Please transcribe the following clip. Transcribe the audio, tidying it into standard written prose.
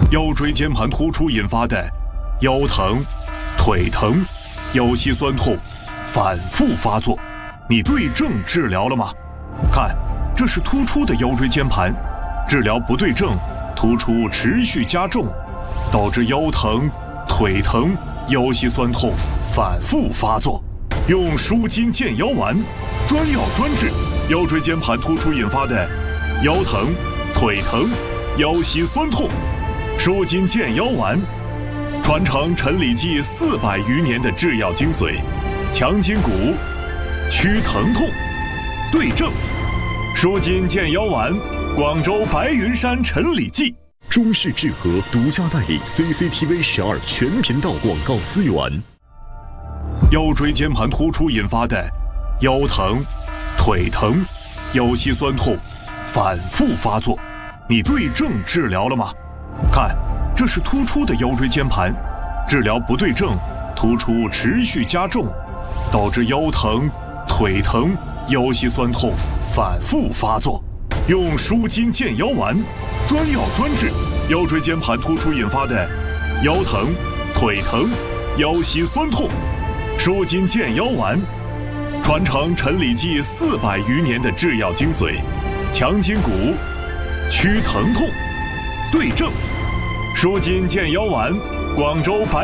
腰椎间盘突出引发的腰疼、腿疼、腰膝酸痛反复发作，你对症治疗了吗？看，这是突出的腰椎间盘，治疗不对症，突出持续加重，导致腰疼、腿疼、腰膝酸痛反复发作。用舒筋健腰丸，专药专治腰椎间盘突出引发的腰疼、腿疼、腰膝酸痛。舒筋健腰丸，传承陈李济400余年的制药精髓，强筋骨，祛疼痛，对症。舒筋健腰丸，广州白云山陈李济。 中式制和独家代理 CCTV12全频道广告资源。 腰椎间盘突出引发的腰疼、腿疼、腰膝酸痛反复发作，你对症治疗了吗？看，这是突出的腰椎间盘，治疗不对症，突出持续加重，导致腰疼、腿疼、腰膝酸痛反复发作。用舒筋健腰丸，专药专治腰椎间盘突出引发的腰疼、腿疼、腰膝酸痛。舒筋健腰丸，传承陈李济400余年的制药精髓，强筋骨，祛疼痛，对症。舒筋健腰丸，广州白